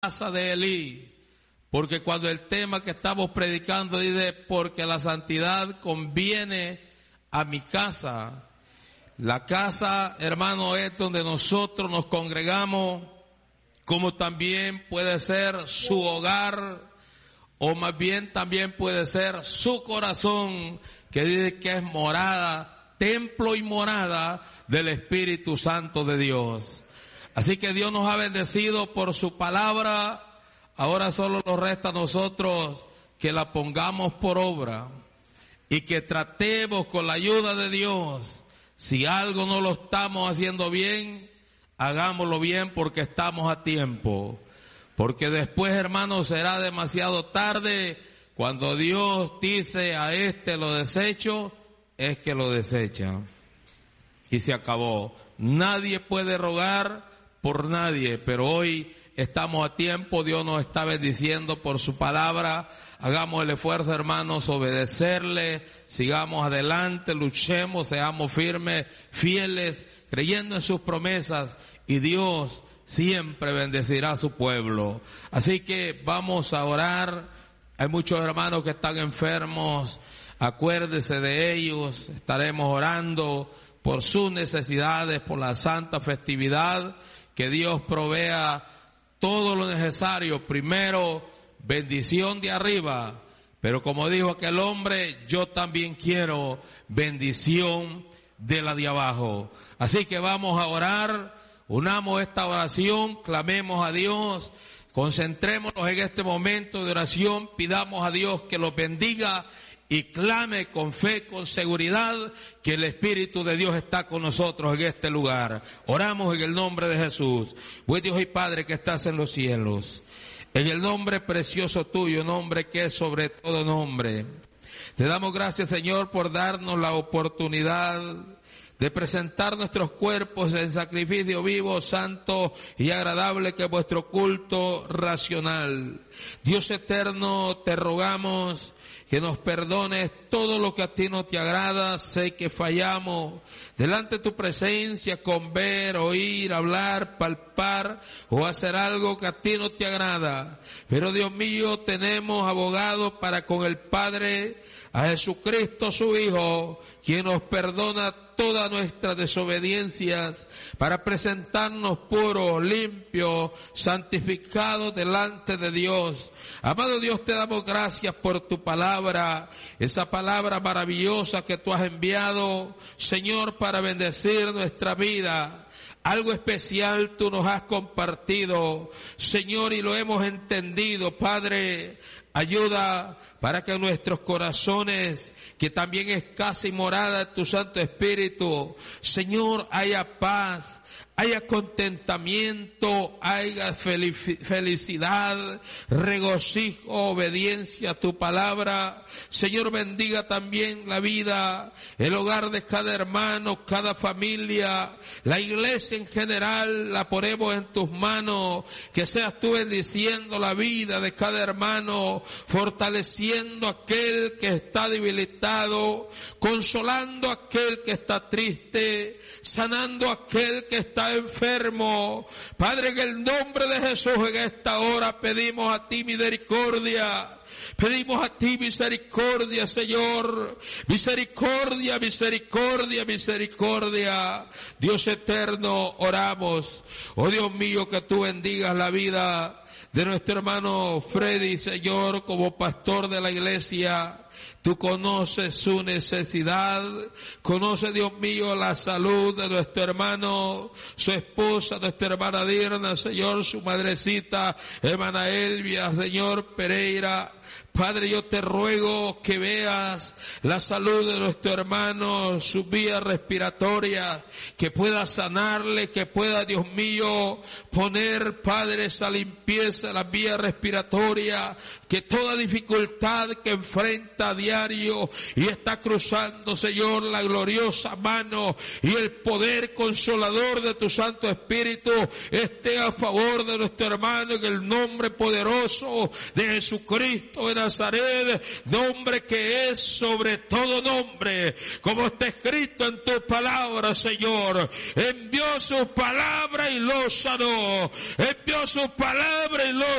casa de Elí, porque cuando el tema que estamos predicando dice, porque la santidad conviene a mi casa. La casa, hermano, es donde nosotros nos congregamos, como también puede ser su hogar, o más bien también puede ser su corazón, que dice que es morada, templo y morada del Espíritu Santo de Dios. Así que Dios nos ha bendecido por su palabra. Ahora solo nos resta a nosotros que la pongamos por obra y que tratemos con la ayuda de Dios. Si algo no lo estamos haciendo bien, hagámoslo bien porque estamos a tiempo. Porque después, hermanos, será demasiado tarde. Cuando Dios dice a este lo desecho, es que lo desecha. Y se acabó. Nadie puede rogar por nadie, pero hoy estamos a tiempo. Dios nos está bendiciendo por su palabra. Hagamos el esfuerzo, hermanos, obedecerle, sigamos adelante, luchemos, seamos firmes, fieles, creyendo en sus promesas, y Dios siempre bendecirá a su pueblo. Así que vamos a orar. Hay muchos hermanos que están enfermos, acuérdese de ellos. Estaremos orando por sus necesidades, por la santa festividad. Que Dios provea todo lo necesario. Primero, bendición de arriba. Pero como dijo aquel hombre, yo también quiero bendición de la de abajo. Así que vamos a orar. Unamos esta oración, clamemos a Dios. Concentrémonos en este momento de oración. Pidamos a Dios que los bendiga. Y clame con fe, con seguridad, que el Espíritu de Dios está con nosotros en este lugar. Oramos en el nombre de Jesús. Buen Dios y Padre que estás en los cielos, en el nombre precioso tuyo, nombre que es sobre todo nombre. Te damos gracias, Señor, por darnos la oportunidad de presentar nuestros cuerpos en sacrificio vivo, santo y agradable, que es vuestro culto racional. Dios eterno, te rogamos que nos perdones todo lo que a ti no te agrada. Sé que fallamos delante de tu presencia con ver, oír, hablar, palpar o hacer algo que a ti no te agrada. Pero Dios mío, tenemos abogado para con el Padre, a Jesucristo su Hijo, quien nos perdona todas nuestras desobediencias, para presentarnos puros, limpios, santificados delante de Dios. Amado Dios, te damos gracias por tu palabra, esa palabra maravillosa que tú has enviado, Señor, para bendecir nuestra vida. Algo especial tú nos has compartido, Señor, y lo hemos entendido, Padre. Ayuda para que nuestros corazones, que también es casa y morada de tu Santo Espíritu, Señor, haya paz, haya contentamiento, haya felicidad, regocijo, obediencia a tu palabra. Señor, bendiga también la vida, el hogar de cada hermano, cada familia, la iglesia en general, la ponemos en tus manos. Que seas tú bendiciendo la vida de cada hermano, fortaleciendo a aquel que está debilitado, consolando a aquel que está triste, sanando a aquel que está enfermo. Padre, en el nombre de Jesús, en esta hora pedimos a ti misericordia. Pedimos a ti misericordia, Señor. Misericordia, misericordia, misericordia. Dios eterno, oramos. Oh Dios mío, que tú bendigas la vida de nuestro hermano Freddy, Señor, como pastor de la iglesia. Tú conoces su necesidad, conoce, Dios mío, la salud de nuestro hermano, su esposa, nuestra hermana Dirna, Señor, su madrecita, hermana Elvia, Señor, Pereira. Padre, yo te ruego que veas la salud de nuestro hermano, su vía respiratoria, que pueda sanarle, que pueda, Dios mío, poner, Padre, esa limpieza en la vía respiratoria, que toda dificultad que enfrenta está a diario y está cruzando, Señor, la gloriosa mano y el poder consolador de tu Santo Espíritu esté a favor de nuestro hermano en el nombre poderoso de Jesucristo de Nazaret, nombre que es sobre todo nombre, como está escrito en tu palabra, Señor. Envió su palabra y lo sanó, envió su palabra y lo